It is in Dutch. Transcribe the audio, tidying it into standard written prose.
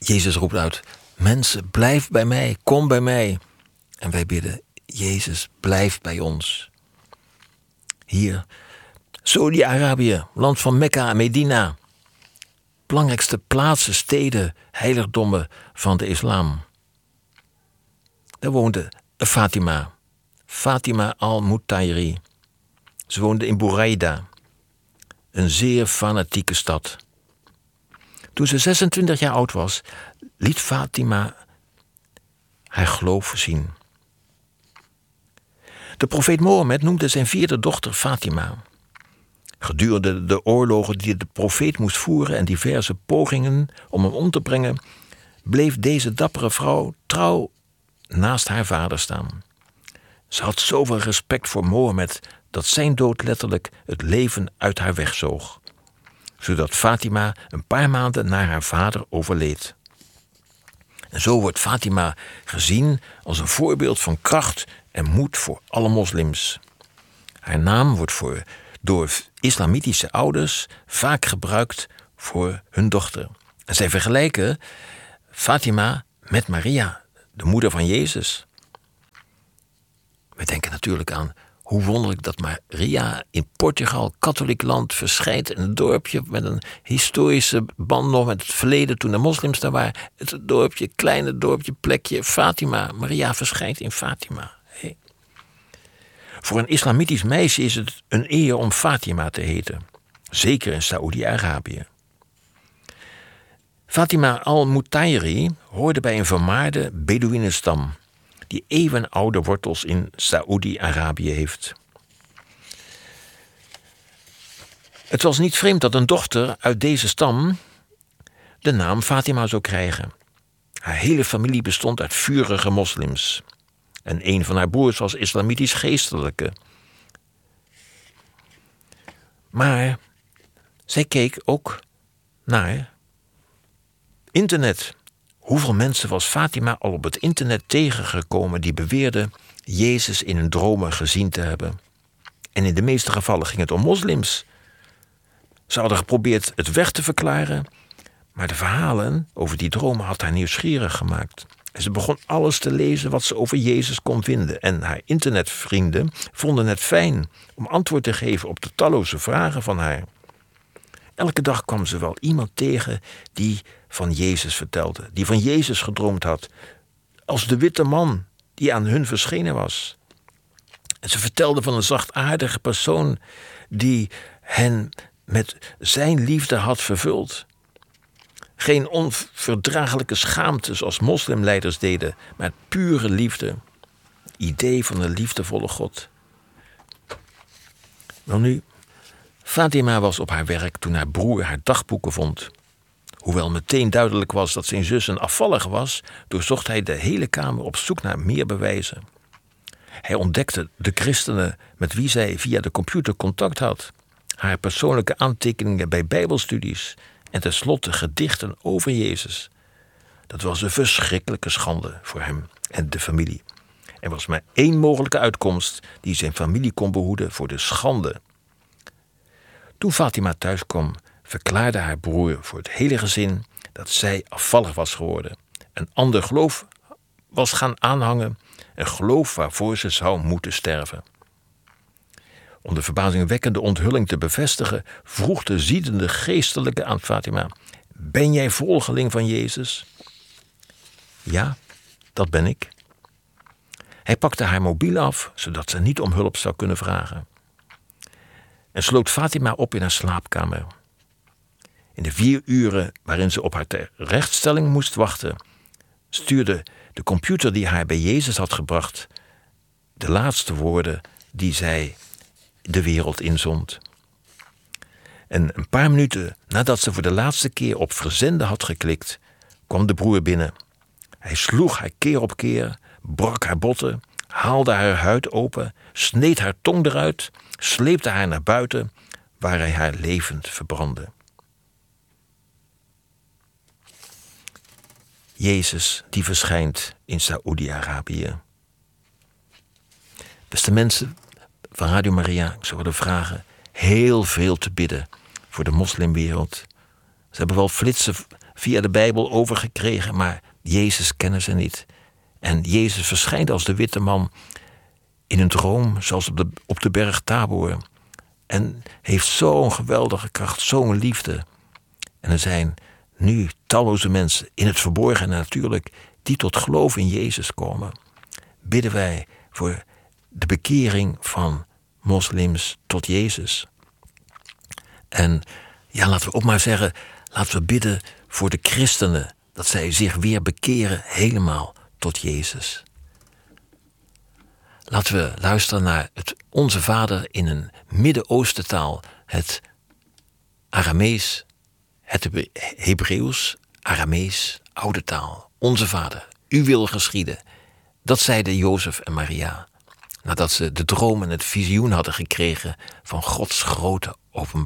Jezus roept uit: mensen, blijf bij mij, kom bij mij. En wij bidden: Jezus, blijf bij ons. Hier, Saudi-Arabië, land van Mekka en Medina. Belangrijkste plaatsen, steden, heiligdommen van de islam. Daar woonde Fatima al-Mutayri. Ze woonde in Buraida, een zeer fanatieke stad. Toen ze 26 jaar oud was, liet Fatima haar geloof zien. De profeet Mohammed noemde zijn 4e dochter Fatima. Gedurende de oorlogen die de profeet moest voeren en diverse pogingen om hem om te brengen, bleef deze dappere vrouw trouw naast haar vader staan. Ze had zoveel respect voor Mohammed dat zijn dood letterlijk het leven uit haar wegzoog, zodat Fatima een paar maanden na haar vader overleed. En zo wordt Fatima gezien als een voorbeeld van kracht en moed voor alle moslims. Haar naam wordt door islamitische ouders vaak gebruikt voor hun dochter. En zij vergelijken Fatima met Maria, de moeder van Jezus. We denken natuurlijk aan hoe wonderlijk dat Maria in Portugal, katholiek land, verschijnt in een dorpje met een historische band nog met het verleden toen de moslims daar waren. Het dorpje, kleine dorpje, plekje, Fatima. Maria verschijnt in Fatima. Hey. Voor een islamitisch meisje is het een eer om Fatima te heten. Zeker in Saoedi-Arabië. Fatima al-Mutayri hoorde bij een vermaarde Bedouinenstam die eeuwenoude wortels in Saoedi-Arabië heeft. Het was niet vreemd dat een dochter uit deze stam de naam Fatima zou krijgen. Haar hele familie bestond uit vurige moslims. En een van haar broers was islamitisch geestelijke. Maar zij keek ook naar internet. Hoeveel mensen was Fatima al op het internet tegengekomen die beweerden Jezus in hun dromen gezien te hebben? En in de meeste gevallen ging het om moslims. Ze hadden geprobeerd het weg te verklaren, maar de verhalen over die dromen had haar nieuwsgierig gemaakt. En ze begon alles te lezen wat ze over Jezus kon vinden. En haar internetvrienden vonden het fijn om antwoord te geven op de talloze vragen van haar. Elke dag kwam ze wel iemand tegen die van Jezus vertelde, die van Jezus gedroomd had, als de witte man die aan hun verschenen was. En ze vertelde van een zachtaardige persoon die hen met zijn liefde had vervuld. Geen onverdraaglijke schaamte zoals moslimleiders deden, maar pure liefde. Idee van een liefdevolle God. Welnu, Fatima was op haar werk toen haar broer haar dagboeken vond. Hoewel meteen duidelijk was dat zijn zus een afvallige was, doorzocht hij de hele kamer op zoek naar meer bewijzen. Hij ontdekte de christenen met wie zij via de computer contact had, haar persoonlijke aantekeningen bij bijbelstudies en tenslotte gedichten over Jezus. Dat was een verschrikkelijke schande voor hem en de familie. Er was maar één mogelijke uitkomst die zijn familie kon behoeden voor de schande. Toen Fatima thuis kwam, verklaarde haar broer voor het hele gezin dat zij afvallig was geworden. Een ander geloof was gaan aanhangen, een geloof waarvoor ze zou moeten sterven. Om de verbazingwekkende onthulling te bevestigen, vroeg de ziedende geestelijke aan Fatima: ben jij volgeling van Jezus? Ja, dat ben ik. Hij pakte haar mobiel af, zodat ze niet om hulp zou kunnen vragen. En sloot Fatima op in haar slaapkamer. In de 4 uren waarin ze op haar terechtstelling moest wachten, stuurde de computer die haar bij Jezus had gebracht de laatste woorden die zij de wereld inzond. En een paar minuten nadat ze voor de laatste keer op verzenden had geklikt, kwam de broer binnen. Hij sloeg haar keer op keer, brak haar botten, haalde haar huid open, sneed haar tong eruit, sleepte haar naar buiten, waar hij haar levend verbrandde. Jezus die verschijnt in Saoedi-Arabië. Beste mensen van Radio Maria, ik zou willen vragen heel veel te bidden voor de moslimwereld, Ze hebben wel flitsen via de Bijbel overgekregen, maar Jezus kennen ze niet. En Jezus verschijnt als de witte man in een droom, zoals op de berg Tabor. En heeft zo'n geweldige kracht, zo'n liefde. En er zijn nu talloze mensen, in het verborgen natuurlijk, die tot geloof in Jezus komen. Bidden wij voor de bekering van moslims tot Jezus. En ja, laten we ook maar zeggen, laten we bidden voor de christenen, dat zij zich weer bekeren helemaal tot Jezus. Laten we luisteren naar het Onze Vader in een Midden-Oostentaal, het Aramees, het Hebreeuws, Aramees, oude taal. Onze Vader, uw wil geschieden. Dat zeiden Jozef en Maria, nadat ze de droom en het visioen hadden gekregen van Gods grote openbaring.